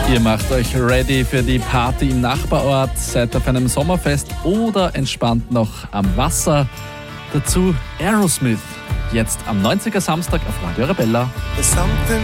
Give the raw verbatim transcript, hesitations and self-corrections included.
Ihr macht euch ready für die Party im Nachbarort, seid auf einem Sommerfest oder entspannt noch am Wasser. Dazu Aerosmith, jetzt am neunziger Samstag auf Radio Arabella.